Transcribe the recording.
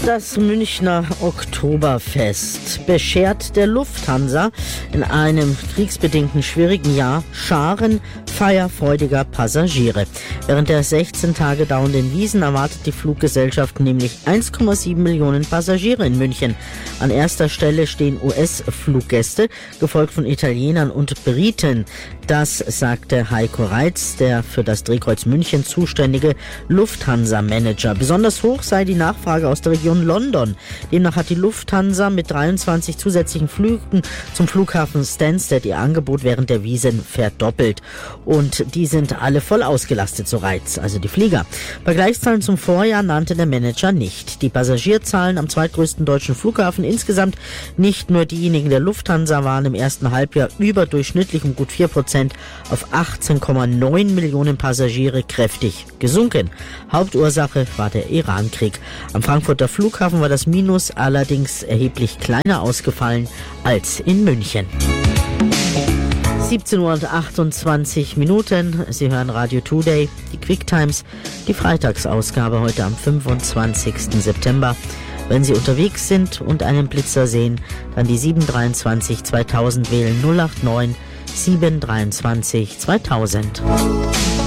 Das Münchner Oktoberfest beschert der Lufthansa in einem kriegsbedingten schwierigen Jahr Scharen feierfreudiger Passagiere. Während der 16 Tage dauernden Wiesn erwartet die Fluggesellschaft nämlich 1,7 Millionen Passagiere in München. An erster Stelle stehen US-Fluggäste, gefolgt von Italienern und Briten. Das sagte Heiko Reitz, der für das Drehkreuz München zuständige Lufthansa-Manager. Besonders hoch sei die Nachfrage aus der Region London. Demnach hat die Lufthansa mit 23 zusätzlichen Flügen zum Flughafen Stansted ihr Angebot während der Wiesn verdoppelt. Und die sind alle voll ausgelastet, so Reitz, also die Flieger. Vergleichszahlen zum Vorjahr nannte der Manager nicht. Die Passagierzahlen am zweitgrößten deutschen Flughafen, insgesamt nicht nur diejenigen der Lufthansa, waren im ersten Halbjahr überdurchschnittlich um gut 4% auf 18,9 Millionen Passagiere kräftig gesunken. Hauptursache war der Irankrieg. Am Frankfurter Flughafen war das Minus allerdings erheblich kleiner ausgefallen als in München. 17:28 Uhr. Sie hören Radio Today, die Quick Times, die Freitagsausgabe heute am 25. September. Wenn Sie unterwegs sind und einen Blitzer sehen, dann die 723 2000 wählen 089 723 2000.